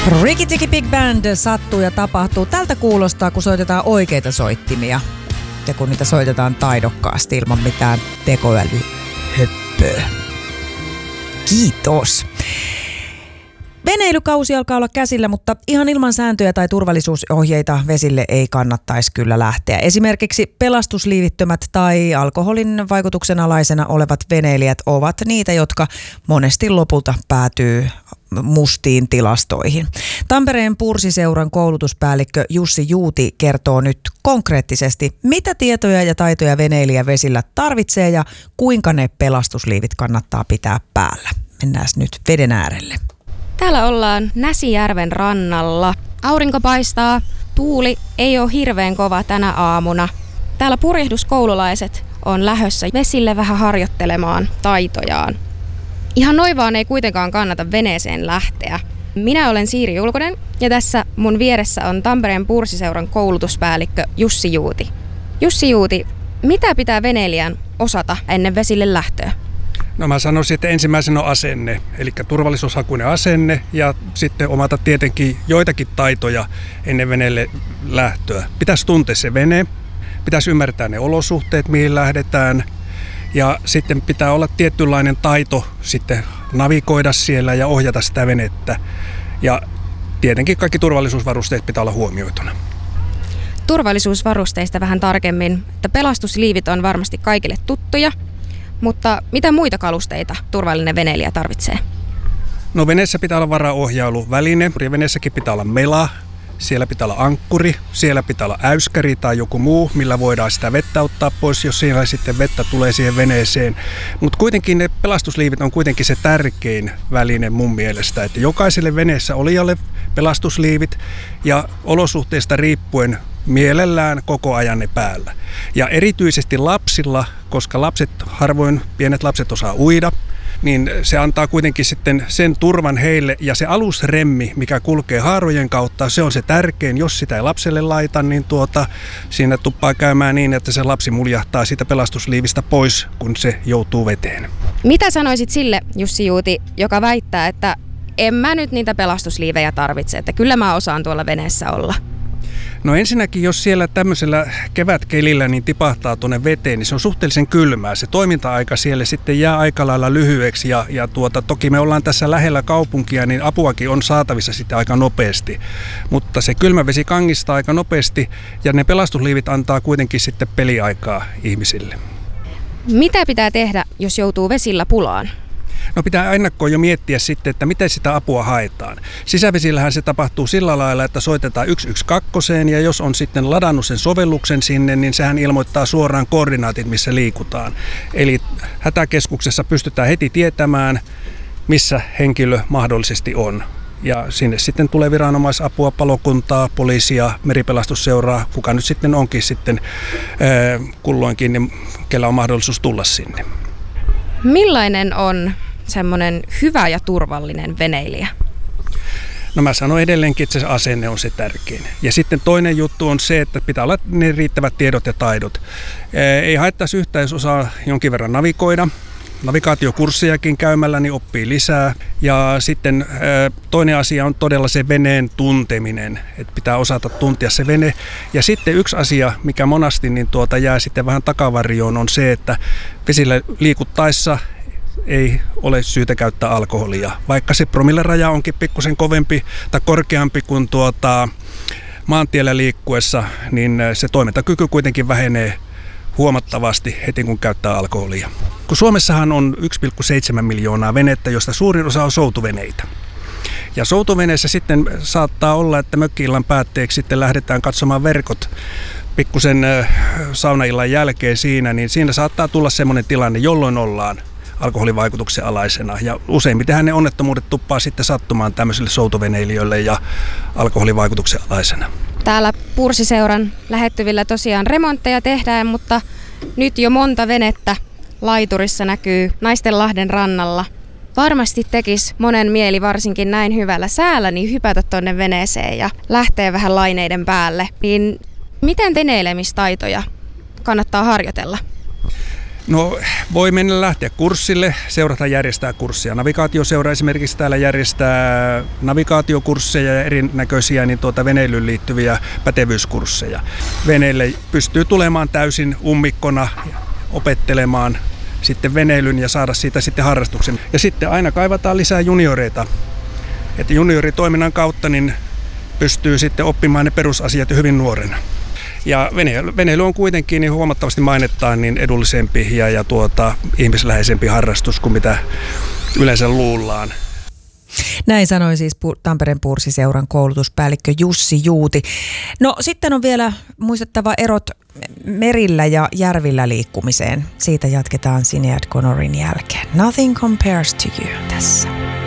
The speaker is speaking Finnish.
Rikki Tikki Big Band sattuu ja tapahtuu. Tältä kuulostaa, kun soitetaan oikeita soittimia. Ja kun niitä soitetaan taidokkaasti ilman mitään tekoälyhöppöä. Kiitos. Veneilykausi alkaa olla käsillä, mutta ihan ilman sääntöjä tai turvallisuusohjeita vesille ei kannattaisi kyllä lähteä. Esimerkiksi pelastusliivittömät tai alkoholin vaikutuksen alaisena olevat veneilijät ovat niitä, jotka monesti lopulta päätyy mustiin tilastoihin. Tampereen Pursiseuran koulutuspäällikkö Jussi Juuti kertoo nyt konkreettisesti, mitä tietoja ja taitoja veneilijä vesillä tarvitsee ja kuinka ne pelastusliivit kannattaa pitää päällä. Mennään nyt veden äärelle. Täällä ollaan Näsijärven rannalla. Aurinko paistaa, tuuli ei ole hirveän kova tänä aamuna. Täällä purjehduskoululaiset on lähdössä vesille vähän harjoittelemaan taitojaan. Ihan noin vaan ei kuitenkaan kannata veneeseen lähteä. Minä olen Siiri Julkonen ja tässä mun vieressä on Tampereen Pursiseuran koulutuspäällikkö Jussi Juuti. Jussi Juuti, mitä pitää veneilijän osata ennen vesille lähtöä? No mä sanoisin, että ensimmäisenä on asenne, eli turvallisuushakuinen asenne ja sitten omata tietenkin joitakin taitoja ennen veneelle lähtöä. Pitäisi tuntea se vene, pitäisi ymmärtää ne olosuhteet, mihin lähdetään ja sitten pitää olla tietynlainen taito sitten navigoida siellä ja ohjata sitä venettä ja tietenkin kaikki turvallisuusvarusteet pitää olla huomioituna. Turvallisuusvarusteista vähän tarkemmin, että pelastusliivit on varmasti kaikille tuttuja. Mutta mitä muita kalusteita turvallinen veneilijä tarvitsee? No veneessä pitää olla varaohjailuväline, veneessäkin pitää olla mela, siellä pitää olla ankkuri, siellä pitää olla äyskäri tai joku muu, millä voidaan sitä vettä ottaa pois, jos siinä sitten vettä tulee siihen veneeseen. Mutta kuitenkin ne pelastusliivit on kuitenkin se tärkein väline mun mielestä, että jokaiselle veneessä olijalle pelastusliivit ja olosuhteista riippuen mielellään koko ajan ne päällä. Ja erityisesti lapsilla, koska pienet lapset osaa uida, niin se antaa kuitenkin sitten sen turvan heille ja se alusremmi, mikä kulkee haarojen kautta, se on se tärkein. Jos sitä ei lapselle laita, niin siinä tuppaa käymään niin, että se lapsi muljahtaa siitä pelastusliivistä pois, kun se joutuu veteen. Mitä sanoisit sille, Jussi Juuti, joka väittää, että en mä nyt niitä pelastusliivejä tarvitse, että kyllä mä osaan tuolla veneessä olla? No ensinnäkin, jos siellä tämmöisellä kevätkelillä niin tipahtaa tuonne veteen, niin se on suhteellisen kylmää. Se toiminta-aika siellä sitten jää aika lailla lyhyeksi ja toki me ollaan tässä lähellä kaupunkia, niin apuakin on saatavissa sitten aika nopeasti. Mutta se kylmä vesi kangistaa aika nopeasti ja ne pelastusliivit antaa kuitenkin sitten peliaikaa ihmisille. Mitä pitää tehdä, jos joutuu vesillä pulaan? No pitää ennakkoon jo miettiä sitten, että miten sitä apua haetaan. Sisävesillähän se tapahtuu sillä lailla, että soitetaan 112 ja jos on sitten ladannut sen sovelluksen sinne, niin sehän ilmoittaa suoraan koordinaatit, missä liikutaan. Eli hätäkeskuksessa pystytään heti tietämään, missä henkilö mahdollisesti on. Ja sinne sitten tulee viranomaisapua, palokuntaa, poliisia, meripelastusseuraa, kuka nyt sitten onkin sitten kulloinkin, niin kellä on mahdollisuus tulla sinne. Millainen on semmoinen hyvä ja turvallinen veneilijä? No mä sanon edelleenkin, että se asenne on se tärkein. Ja sitten toinen juttu on se, että pitää olla ne riittävät tiedot ja taidot. Ei haittaisi yhtään, jos osaa jonkin verran navigoida. Navigaatiokurssejakin käymällä niin oppii lisää. Ja sitten toinen asia on todella se veneen tunteminen, että pitää osata tuntea se vene. Ja sitten yksi asia, mikä monasti niin jää sitten vähän takavarjoon, on se, että vesillä liikuttaessa ei ole syytä käyttää alkoholia. Vaikka se promilleraja onkin pikkusen kovempi tai korkeampi kuin maantiellä liikkuessa, niin se toimintakyky kuitenkin vähenee huomattavasti heti kun käyttää alkoholia. Kun Suomessahan on 1,7 miljoonaa venettä, josta suurin osa on soutuveneitä. Ja soutuveneessä sitten saattaa olla, että mökki-illan päätteeksi sitten lähdetään katsomaan verkot pikkusen saunaillan jälkeen siinä, niin siinä saattaa tulla semmoinen tilanne, jolloin ollaan alkoholivaikutuksen alaisena. Ja useimmitenhän ne onnettomuudet tuppaa sitten sattumaan tämmöisille soutuveneilijöille ja alkoholivaikutuksen alaisena. Täällä Pursiseuran lähettyvillä tosiaan remontteja tehdään, mutta nyt jo monta venettä laiturissa näkyy Naistenlahden rannalla. Varmasti tekisi monen mieli varsinkin näin hyvällä säällä niin hypätä tonne veneeseen ja lähteä vähän laineiden päälle. Niin miten veneilemistaitoja kannattaa harjoitella? No voi mennä lähteä kurssille, seurata järjestää kurssia. Navigaatioseura esimerkiksi täällä järjestää navigaatiokursseja ja erinäköisiä veneilyyn liittyviä pätevyyskursseja. Veneille pystyy tulemaan täysin ummikkona opettelemaan sitten veneilyn ja saada siitä sitten harrastuksen. Ja sitten aina kaivataan lisää junioreita. Että junioritoiminnan kautta niin pystyy sitten oppimaan ne perusasiat hyvin nuorena. Ja veneily on kuitenkin niin huomattavasti mainettaan niin edullisempi ja ihmisläheisempi harrastus kuin mitä yleensä luullaan. Näin sanoi siis Tampereen Pursiseuran koulutuspäällikkö Jussi Juuti. No sitten on vielä muistettava erot merillä ja järvillä liikkumiseen. Siitä jatketaan Sinead Connorin jälkeen. Nothing compares to you tässä.